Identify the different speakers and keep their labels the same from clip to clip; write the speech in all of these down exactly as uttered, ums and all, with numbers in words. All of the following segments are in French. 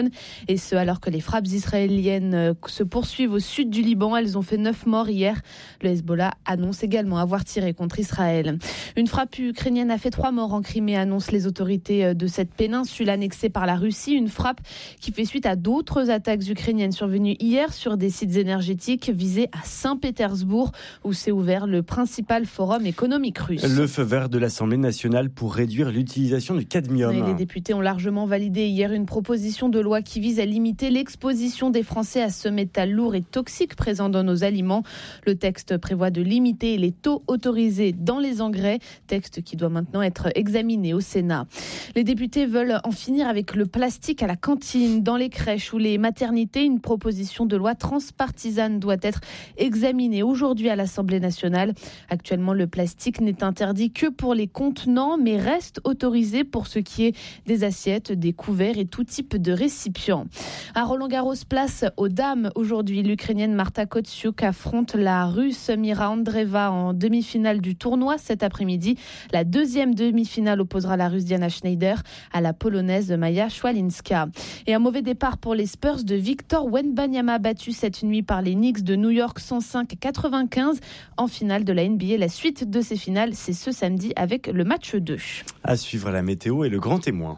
Speaker 1: Et ce, alors que les frappes israéliennes se poursuivent au sud du Liban. Elles ont fait neuf morts hier. Le Hezbollah annonce également avoir tiré contre Israël. Une frappe ukrainienne a fait trois morts en Crimée, annoncent les autorités de cette péninsule annexée par la Russie. Une frappe qui fait suite à d'autres attaques ukrainiennes survenues hier sur des sites énergétiques visés à Saint-Pétersbourg, où s'est ouvert le principal forum économique russe.
Speaker 2: Le feu vert de l'Assemblée nationale pour réduire l'utilisation du cadmium.
Speaker 1: Et les députés ont largement validé hier une proposition de loi qui vise à limiter l'exposition des Français à ce métal lourd et toxique présent dans nos aliments. Le texte prévoit de limiter les taux autorisés dans les engrais, texte qui doit maintenant être examiné au Sénat. Les députés veulent en finir avec le plastique à la cantine, dans les crèches ou les maternités. Une proposition de loi transpartisane doit être examinée aujourd'hui à l'Assemblée nationale. Actuellement, le plastique n'est interdit que pour les contenants, mais reste autorisé pour ce qui est des assiettes, des couverts et tout type de récipients. À Roland-Garros, place aux dames. Aujourd'hui, l'Ukrainienne Marta Kostyuk affronte la Russe Mira Andreeva en demi-finale du tournoi cet après-midi. La deuxième demi-finale opposera la Russe Diana Schneider à la Polonaise Maja Szwalinska. Et un mauvais départ pour les Spurs de Victor Wembanyama, battu cette nuit par les Knicks de New York cent cinq à quatre-vingt-quinze en finale de la N B A. La suite de ces finales, c'est ce samedi avec le match deux.
Speaker 2: À suivre la météo et le grand témoin.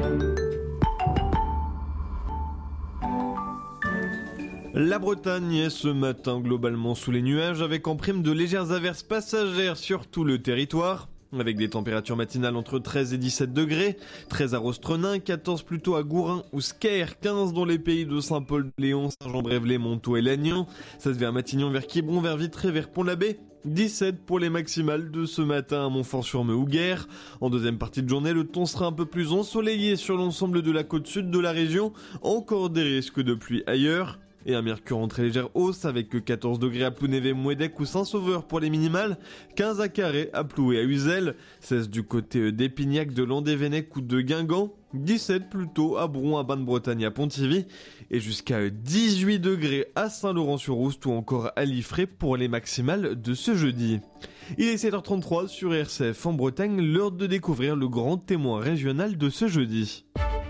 Speaker 3: La Bretagne est ce matin globalement sous les nuages avec en prime de légères averses passagères sur tout le territoire. Avec des températures matinales entre treize et dix-sept degrés, treize à Rostrenin, quatorze plutôt à Gourin ou Scaër, quinze dans les pays de Saint-Paul-de-Léon, Saint-Jean-Brévelay, Montaut et Lannion, seize vers Matignon, vers Quiberon, vers Vitré, vers Pont-l'Abbé, dix-sept pour les maximales de ce matin à Montfort-sur-Meu ou Guer. En deuxième partie de journée, le temps sera un peu plus ensoleillé sur l'ensemble de la côte sud de la région, encore des risques de pluie ailleurs. Et un mercure en très légère hausse avec quatorze degrés à Plounévez, Mouédec ou Saint-Sauveur pour les minimales, quinze à Carré, à Plou et à Uzel, seize du côté d'Épignac, de Landévennec ou de Guingamp, dix-sept plutôt à Bron, à Bain-de-Bretagne et à Pontivy, et jusqu'à dix-huit degrés à Saint-Laurent-sur-Oust ou encore à Liffré pour les maximales de ce jeudi. Il est sept heures trente-trois sur R C F en Bretagne, l'heure de découvrir le grand témoin régional de ce jeudi.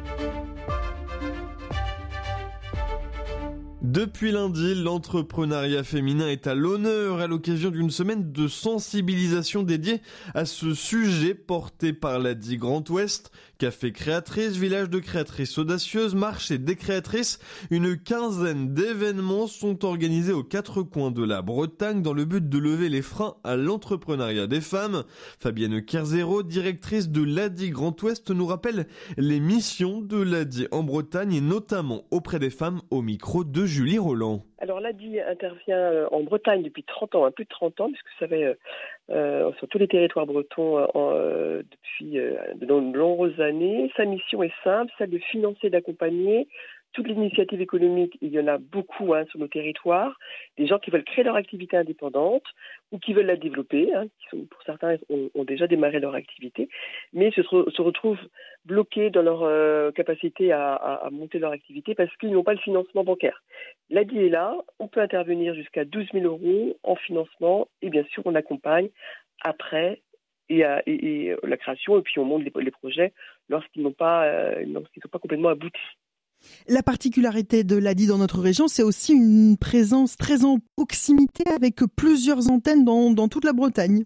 Speaker 3: Depuis lundi, l'entrepreneuriat féminin est à l'honneur à l'occasion d'une semaine de sensibilisation dédiée à ce sujet porté par l'A D I Grand Ouest. Café créatrice, village de créatrices audacieuses, marché des créatrices, une quinzaine d'événements sont organisés aux quatre coins de la Bretagne dans le but de lever les freins à l'entrepreneuriat des femmes. Fabienne Kerzero, directrice de l'A D I Grand Ouest, nous rappelle les missions de l'A D I en Bretagne et notamment auprès des femmes au micro de Julie Roland.
Speaker 4: Alors l'A D I intervient en Bretagne depuis trente ans, plus de trente ans, puisque vous savez, euh, sur tous les territoires bretons euh, depuis euh, de nombreuses années. Sa mission est simple, celle de financer et d'accompagner toutes les initiatives économiques. Il y en a beaucoup hein, sur nos territoires, des gens qui veulent créer leur activité indépendante ou qui veulent la développer, hein, qui sont, pour certains ont, ont déjà démarré leur activité, mais se, se retrouvent bloqués dans leur euh, capacité à, à, à monter leur activité parce qu'ils n'ont pas le financement bancaire. L'A D I est là, on peut intervenir jusqu'à douze mille euros en financement et bien sûr on accompagne après et, à, et, et la création et puis on monte les, les projets lorsqu'ils n'ont pas, euh, lorsqu'ils ne sont pas complètement aboutis.
Speaker 5: La particularité de l'A D I dans notre région, c'est aussi une présence très en proximité avec plusieurs antennes dans, dans toute la Bretagne.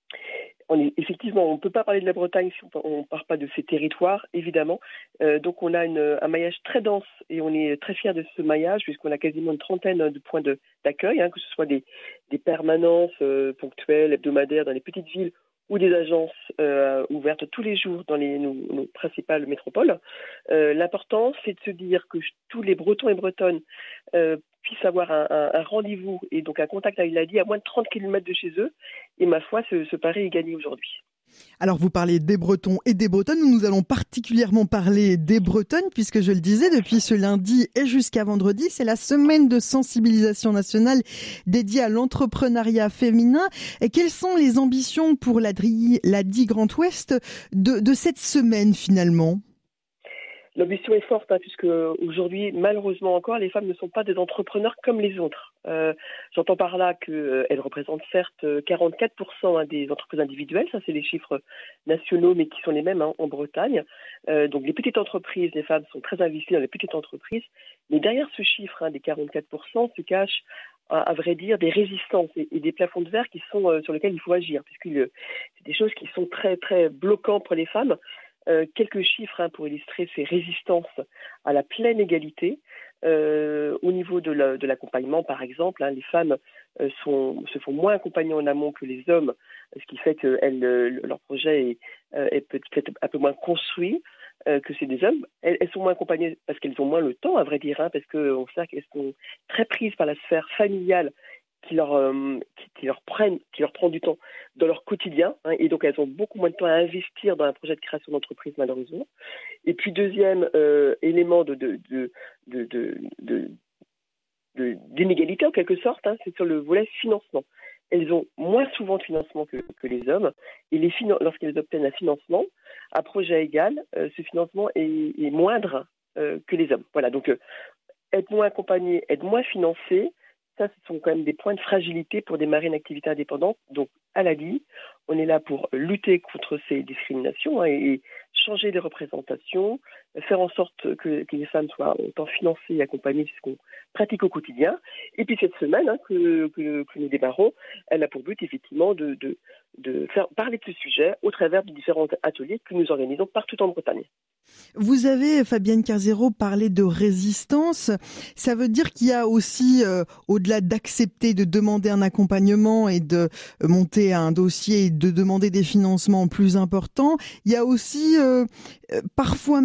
Speaker 4: On est, effectivement, on ne peut pas parler de la Bretagne si on ne part pas de ces territoires, évidemment. Euh, donc on a une, un maillage très dense et on est très fiers de ce maillage puisqu'on a quasiment une trentaine de points de, d'accueil, hein, que ce soit des, des permanences euh, ponctuelles, hebdomadaires dans les petites villes ou des agences euh, ouvertes tous les jours dans les, nos, nos principales métropoles. Euh, l'important, c'est de se dire que tous les Bretons et Bretonnes euh, puissent avoir un, un, un rendez-vous et donc un contact avec l'A D I à moins de trente kilomètres de chez eux. Et ma foi, ce, ce pari est gagné aujourd'hui.
Speaker 5: Alors vous parlez des Bretons et des Bretonnes, nous allons particulièrement parler des Bretonnes puisque je le disais, depuis ce lundi et jusqu'à vendredi, c'est la semaine de sensibilisation nationale dédiée à l'entrepreneuriat féminin. Et quelles sont les ambitions pour l'A D I, l'A D I Grand Ouest de, de cette semaine finalement ?
Speaker 4: L'ambition est forte, hein, puisque aujourd'hui, malheureusement encore, les femmes ne sont pas des entrepreneurs comme les autres. Euh, j'entends par là qu'elles euh, représentent certes quarante-quatre pour cent hein, des entreprises individuelles, ça c'est les chiffres nationaux, mais qui sont les mêmes hein, en Bretagne. Euh, donc les petites entreprises, les femmes sont très investies dans les petites entreprises, mais derrière ce chiffre hein, des quarante-quatre pour cent se cachent, à, à vrai dire, des résistances et, et des plafonds de verre qui sont euh, sur lesquels il faut agir, puisque euh, c'est des choses qui sont très très bloquants pour les femmes. Euh, quelques chiffres hein, pour illustrer ces résistances à la pleine égalité. Euh, au niveau de, la, de l'accompagnement, par exemple, hein, les femmes euh, sont, se font moins accompagner en amont que les hommes, ce qui fait que elles, euh, leur projet est, euh, est peut-être un peu moins construit euh, que c'est des hommes. Elles, elles sont moins accompagnées parce qu'elles ont moins le temps, à vrai dire, hein, parce qu'on sait qu'elles sont très prises par la sphère familiale qui leur, euh, qui, qui leur prennent, qui leur prend du temps dans leur quotidien, hein, et donc elles ont beaucoup moins de temps à investir dans un projet de création d'entreprise, malheureusement. Et puis deuxième euh, élément de, de, de, de, de, de, de, d'inégalité en quelque sorte, hein, c'est sur le volet financement. Elles ont moins souvent de financement que, que les hommes, et les finan- lorsqu'elles obtiennent un financement, à projet égal, euh, ce financement est, est moindre euh, que les hommes. Voilà, donc euh, être moins accompagné, être moins financé, ça, ce sont quand même des points de fragilité pour démarrer une activité indépendante. Donc, à l'A D I, on est là pour lutter contre ces discriminations hein, et changer les représentations, faire en sorte que, que les femmes soient autant financées et accompagnées, c'est ce qu'on pratique au quotidien. Et puis cette semaine hein, que, que, que nous démarrons, elle a pour but effectivement de, de, de faire parler de ce sujet au travers de différents ateliers que nous organisons partout en Bretagne.
Speaker 5: Vous avez, Fabienne Carzero, parlé de résistance. Ça veut dire qu'il y a aussi, euh, au-delà d'accepter de demander un accompagnement et de monter un dossier et de demander des financements plus importants, il y a aussi euh, parfois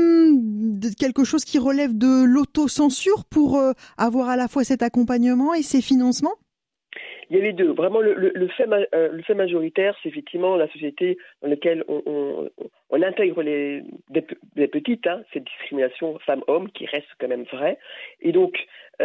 Speaker 5: même quelque chose qui relève de l'autocensure pour euh, avoir à la fois cet accompagnement et ces financements?
Speaker 4: Il y a les deux. Vraiment, le, le, le, fait, euh, le fait majoritaire, c'est effectivement la société dans laquelle on, on, on intègre les, des, des petites, hein, cette discrimination femmes-hommes qui reste quand même vraie. Et donc,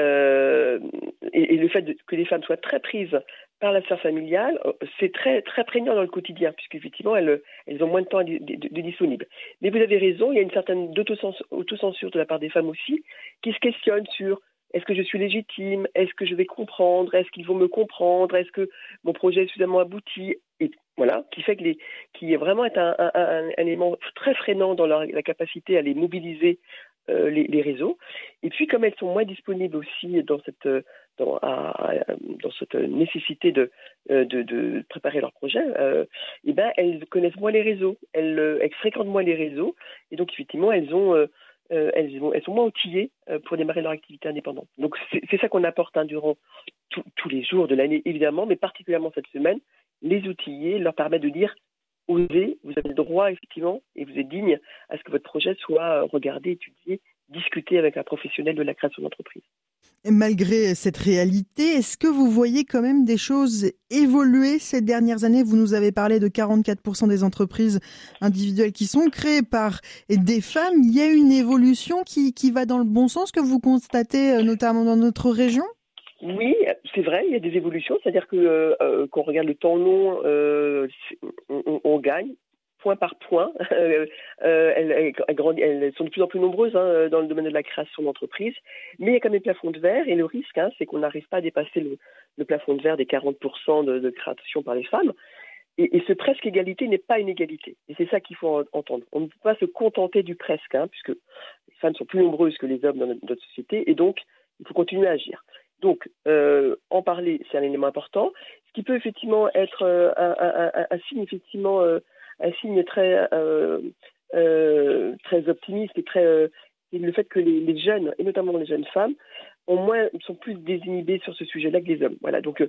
Speaker 4: euh, et, et le fait de, que les femmes soient très prises par la sphère familiale, c'est très, très prégnant dans le quotidien, puisqu'effectivement, elles, elles ont moins de temps de, de, de disponible. Mais vous avez raison, il y a une certaine autocensure de la part des femmes aussi, qui se questionnent sur est-ce que je suis légitime? Est-ce que je vais comprendre? Est-ce qu'ils vont me comprendre? Est-ce que mon projet est suffisamment abouti? Et voilà, qui fait que les, qui est vraiment est un, un, un, un élément très freinant dans leur, la capacité à les mobiliser euh, les, les réseaux. Et puis, comme elles sont moins disponibles aussi dans cette, dans, à, dans cette nécessité de, de, de préparer leur projet, euh, et ben elles connaissent moins les réseaux, elles, elles fréquentent moins les réseaux, et donc effectivement, elles ont euh, Euh, elles, vont, elles sont moins outillées euh, pour démarrer leur activité indépendante. Donc c'est, c'est ça qu'on apporte hein, durant tout, tous les jours de l'année, évidemment, mais particulièrement cette semaine, les outiller, leur permettre de dire osez, vous avez le droit, effectivement, et vous êtes digne à ce que votre projet soit regardé, étudié, discuté avec un professionnel de la création d'entreprise.
Speaker 5: Et malgré cette réalité, est-ce que vous voyez quand même des choses évoluer ces dernières années? Vous nous avez parlé de quarante-quatre pour cent des entreprises individuelles qui sont créées par des femmes. Il y a une évolution qui, qui va dans le bon sens que vous constatez notamment dans notre région?
Speaker 4: Oui, c'est vrai, il y a des évolutions. C'est-à-dire que euh, quand on regarde le temps long, euh, on, on gagne. Point par point, euh, elles, elles, elles, elles sont de plus en plus nombreuses hein, dans le domaine de la création d'entreprise, mais il y a quand même des plafonds de verre, et le risque, hein, c'est qu'on n'arrive pas à dépasser le, le plafond de verre des quarante pour cent de, de création par les femmes, et, et ce presque égalité n'est pas une égalité, et c'est ça qu'il faut entendre. On ne peut pas se contenter du presque, hein, puisque les femmes sont plus nombreuses que les hommes dans notre, notre société, et donc il faut continuer à agir. Donc, euh, en parler, c'est un élément important, ce qui peut effectivement être euh, un, un, un, un signe effectivement... Euh, un signe très euh, euh, très optimiste et très euh, et le fait que les, les jeunes et notamment les jeunes femmes ont moins sont plus désinhibées sur ce sujet-là que les hommes. Voilà, donc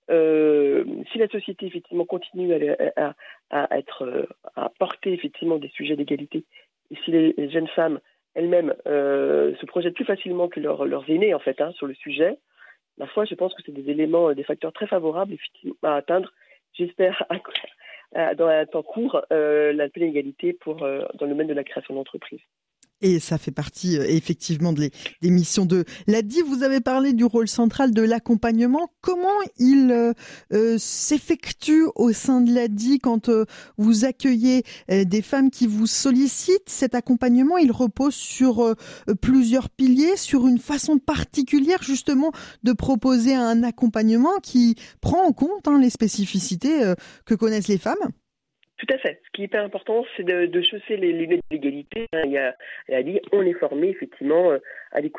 Speaker 4: euh, si la société effectivement continue à, à, à être à porter effectivement des sujets d'égalité, et si les, les jeunes femmes elles-mêmes euh, se projettent plus facilement que leurs leurs aînés en fait hein, sur le sujet, ma foi, je pense que c'est des éléments, des facteurs très favorables effectivement à atteindre. J'espère dans un temps court, euh, la pleine égalité pour, euh, dans le domaine de la création d'entreprise.
Speaker 5: Et ça fait partie euh, effectivement de les, des missions de l'A D I. Vous avez parlé du rôle central de l'accompagnement. Comment il euh, euh, s'effectue au sein de l'A D I quand euh, vous accueillez euh, des femmes qui vous sollicitent? Cet accompagnement, il repose sur euh, plusieurs piliers, sur une façon particulière justement de proposer un accompagnement qui prend en compte hein, les spécificités euh, que connaissent les femmes.
Speaker 4: Tout à fait. Ce qui est hyper important, c'est de, de chausser les lunettes d'égalité. Il y a, il y a dit, on est formé effectivement à l'écoute